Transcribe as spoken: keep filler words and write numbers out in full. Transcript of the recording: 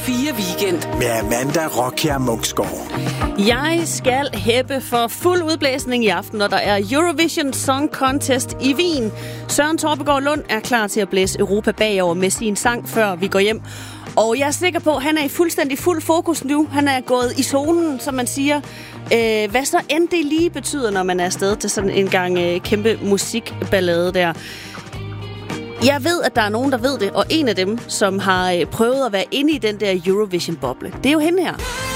fire Weekend. Med Amanda Rockjær Munksgaard. Jeg skal hæppe for fuld udblæsning i aften, når der er Eurovision Song Contest i Wien. Søren Torpegaard Lund er klar til at blæse Europa bagover med sin sang, før vi går hjem. Og jeg er sikker på, at han er i fuldstændig fuld fokus nu. Han er gået i zonen, som man siger. Øh, hvad så end det lige betyder, når man er afsted til sådan en gang øh, kæmpe musikballade der. Jeg ved, at der er nogen, der ved det, og en af dem, som har øh, prøvet at være inde i den der Eurovision-boble, det er jo hende her.